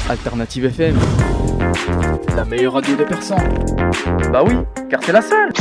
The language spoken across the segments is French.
Alternative FM, la meilleure radio de Persan. Bah oui, car c'est la seule.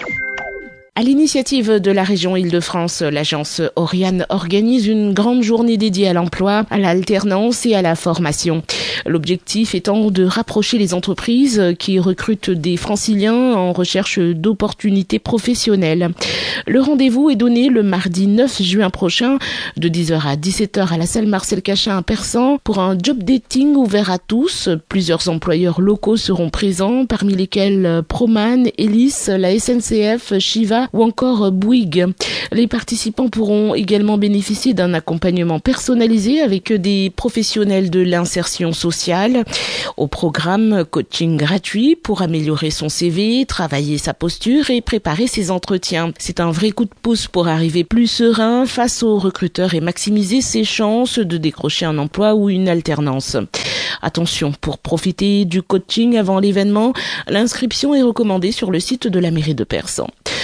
À l'initiative de la région Île-de-France, l'agence Oriane organise une grande journée dédiée à l'emploi, à l'alternance et à la formation. L'objectif étant de rapprocher les entreprises qui recrutent des franciliens en recherche d'opportunités professionnelles. Le rendez-vous est donné le mardi 9 juin prochain de 10h à 17h à la salle Marcel Cachin à Persan pour un job dating ouvert à tous. Plusieurs employeurs locaux seront présents, parmi lesquels Proman, Elis, la SNCF, Shiva ou encore Bouygues. Les participants pourront également bénéficier d'un accompagnement personnalisé avec des professionnels de l'insertion sociale. Au programme, coaching gratuit pour améliorer son CV, travailler sa posture et préparer ses entretiens. C'est un vrai coup de pouce pour arriver plus serein face aux recruteurs et maximiser ses chances de décrocher un emploi ou une alternance. Attention, pour profiter du coaching avant l'événement, l'inscription est recommandée sur le site de la mairie de Persan.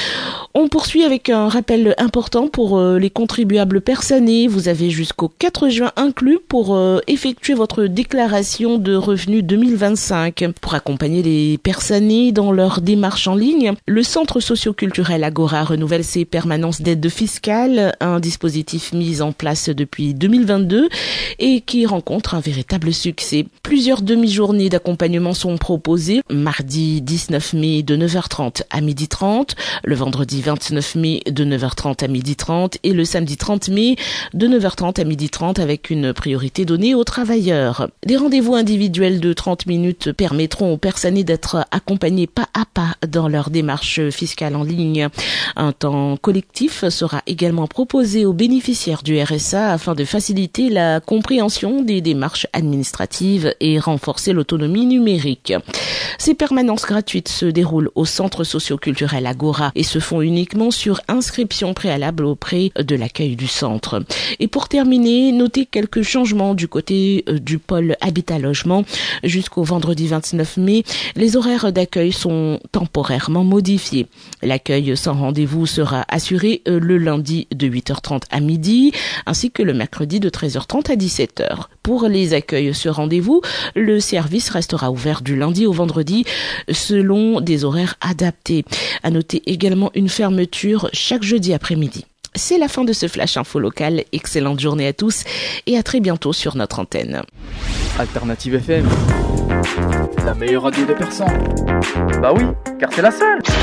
On poursuit avec un rappel important pour les contribuables persanais. Vous avez jusqu'au 4 juin inclus pour effectuer votre déclaration de revenus 2025. Pour accompagner les persanais dans leur démarche en ligne, le Centre socio-culturel Agora renouvelle ses permanences d'aide fiscale, un dispositif mis en place depuis 2022 et qui rencontre un véritable succès. Plusieurs demi-journées d'accompagnement sont proposées, mardi 19 mai de 9h30 à 12h30, le vendredi 29 mai de 9h30 à 12h30 et le samedi 30 mai de 9h30 à 12h30 avec une priorité donnée aux travailleurs. Des rendez-vous individuels de 30 minutes permettront aux personnes d'être accompagnées pas à pas dans leur démarche fiscale en ligne. Un temps collectif sera également proposé aux bénéficiaires du RSA afin de faciliter la compréhension des démarches administratives et renforcer l'autonomie numérique. Ces permanences gratuites se déroulent au Centre socio-culturel Agora et se font uniquement sur inscription préalable auprès de l'accueil du centre. Et pour terminer, notez quelques changements du côté du pôle Habitat-Logement. Jusqu'au vendredi 29 mai, les horaires d'accueil sont temporairement modifiés. L'accueil sans rendez-vous sera assuré le lundi de 8h30 à midi, ainsi que le mercredi de 13h30 à 17h. Pour les accueils sur rendez-vous, le service restera ouvert du lundi au vendredi selon des horaires adaptés. À noter également une fermeture chaque jeudi après-midi. C'est la fin de ce Flash Info local. Excellente journée à tous et à très bientôt sur notre antenne. Alternative FM, la meilleure radio de Persan. Bah oui, car c'est la seule.